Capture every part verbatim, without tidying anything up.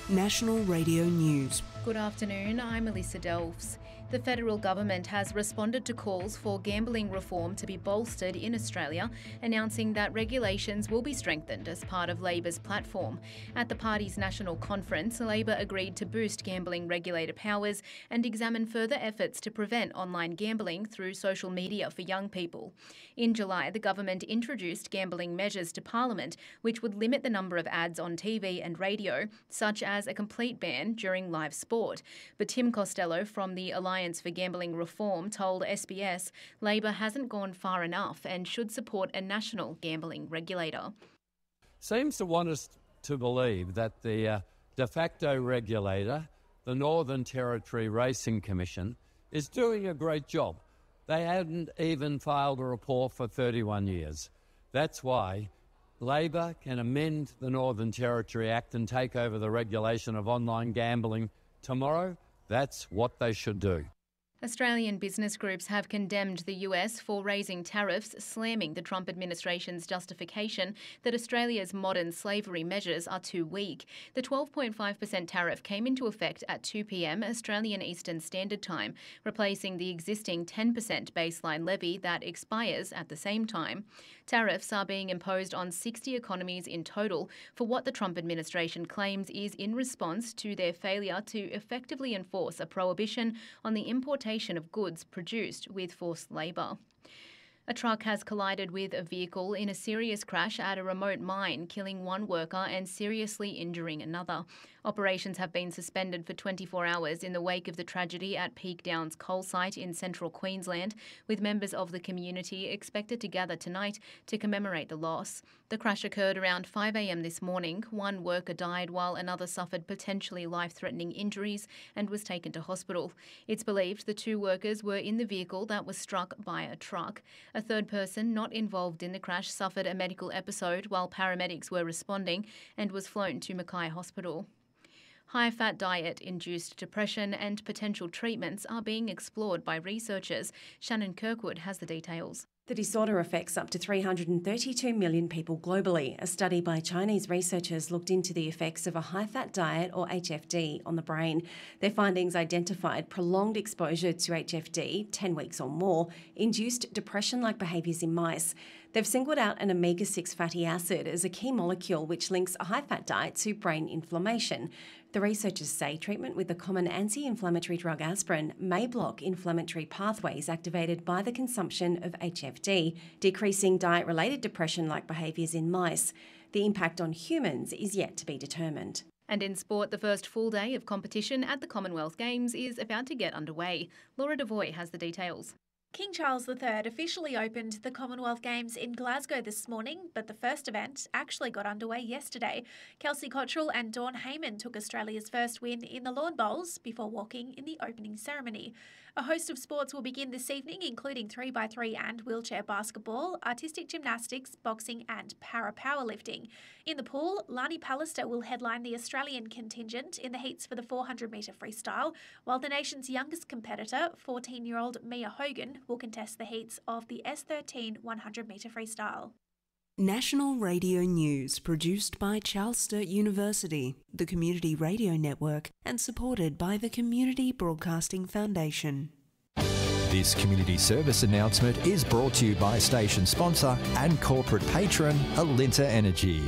National Radio News. Good afternoon, I'm Melissa Delves. The federal government has responded to calls for gambling reform to be bolstered in Australia, announcing that regulations will be strengthened as part of Labor's platform. At the party's national conference, Labor agreed to boost gambling regulator powers and examine further efforts to prevent online gambling through social media for young people. In July, the government introduced gambling measures to Parliament, which would limit the number of ads on T V and radio, such as a complete ban during live sport. But Tim Costello from the Alliance for Gambling Reform told S B S Labor hasn't gone far enough and should support a national gambling regulator. Seems to want us to believe that the uh, de facto regulator, the Northern Territory Racing Commission, is doing a great job. They hadn't even filed a report for thirty-one years. That's why Labor can amend the Northern Territory Act and take over the regulation of online gambling tomorrow. That's what they should do. Australian business groups have condemned the U S for raising tariffs, slamming the Trump administration's justification that Australia's modern slavery measures are too weak. The twelve point five percent tariff came into effect at two p.m. Australian Eastern Standard Time, replacing the existing ten percent baseline levy that expires at the same time. Tariffs are being imposed on sixty economies in total for what the Trump administration claims is in response to their failure to effectively enforce a prohibition on the importation of goods produced with forced labour. A truck has collided with a vehicle in a serious crash at a remote mine, killing one worker and seriously injuring another. Operations have been suspended for twenty-four hours in the wake of the tragedy at Peak Downs coal site in central Queensland, with members of the community expected to gather tonight to commemorate the loss. The crash occurred around five a.m. this morning. One worker died while another suffered potentially life-threatening injuries and was taken to hospital. It's believed the two workers were in the vehicle that was struck by a truck. A third person not involved in the crash suffered a medical episode while paramedics were responding and was flown to Mackay Hospital. High-fat diet-induced depression and potential treatments are being explored by researchers. Shannon Kirkwood has the details. The disorder affects up to three hundred thirty-two million people globally. A study by Chinese researchers looked into the effects of a high-fat diet, or H F D, on the brain. Their findings identified prolonged exposure to H F D, ten weeks or more, induced depression-like behaviours in mice. They've singled out an omega six fatty acid as a key molecule which links a high-fat diet to brain inflammation. The researchers say treatment with the common anti-inflammatory drug aspirin may block inflammatory pathways activated by the consumption of H F D, decreasing diet-related depression-like behaviours in mice. The impact on humans is yet to be determined. And in sport, the first full day of competition at the Commonwealth Games is about to get underway. Laura Devoy has the details. King Charles the Third officially opened the Commonwealth Games in Glasgow this morning, but the first event actually got underway yesterday. Kelsey Cottrell and Dawn Heyman took Australia's first win in the Lawn Bowls before walking in the opening ceremony. A host of sports will begin this evening, including three by three and wheelchair basketball, artistic gymnastics, boxing and para-powerlifting. In the pool, Lani Pallister will headline the Australian contingent in the heats for the four hundred metre freestyle, while the nation's youngest competitor, fourteen-year-old Mia Hogan, will contest the heats of the S thirteen one hundred metre freestyle. National Radio News, produced by Charles Sturt University, the Community Radio Network, and supported by the Community Broadcasting Foundation. This community service announcement is brought to you by station sponsor and corporate patron Alinta Energy.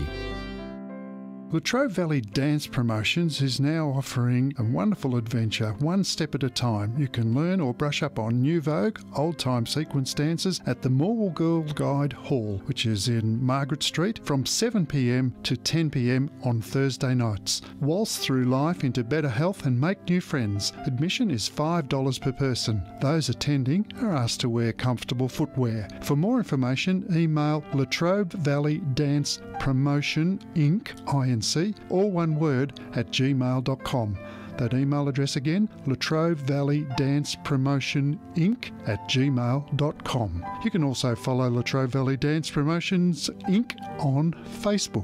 Latrobe Valley Dance Promotions is now offering a wonderful adventure, one step at a time. You can learn or brush up on New Vogue, old-time sequence dances at the Morwell Girl Guide Hall, which is in Margaret Street, from seven p m to ten p m on Thursday nights. Waltz through life into better health and make new friends. Admission is five dollars per person. Those attending are asked to wear comfortable footwear. For more information, email Latrobe Valley Dance Promotion Incorporated, all one word, at gmail dot com. That email address again, Latrobe Valley Dance Promotion Incorporated at gmail dot com. You can also follow Latrobe Valley Dance Promotions Incorporated on Facebook.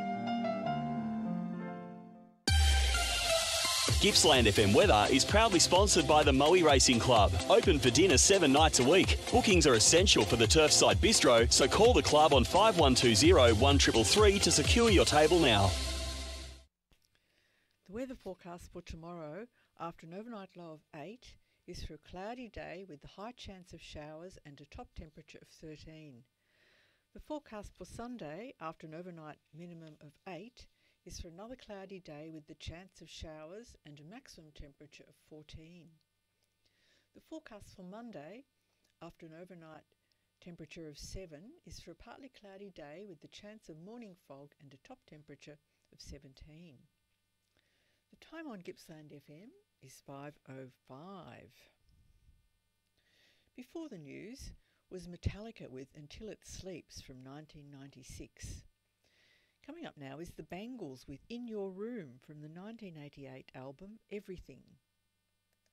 Gippsland F M Weather is proudly sponsored by the Moe Racing Club. Open for dinner seven nights a week. Bookings are essential for the Turfside Bistro, so call the club on five one two zero one three three three to secure your table now. The weather forecast for tomorrow, after an overnight low of eight, is for a cloudy day with the high chance of showers and a top temperature of thirteen. The forecast for Sunday, after an overnight minimum of eight, is for another cloudy day with the chance of showers and a maximum temperature of fourteen. The forecast for Monday, after an overnight temperature of seven, is for a partly cloudy day with the chance of morning fog and a top temperature of seventeen. The time on Gippsland F M is five oh five. Before the news was Metallica with Until It Sleeps from nineteen ninety-six. Coming up now is the Bangles with In Your Room from the nineteen eighty-eight album Everything.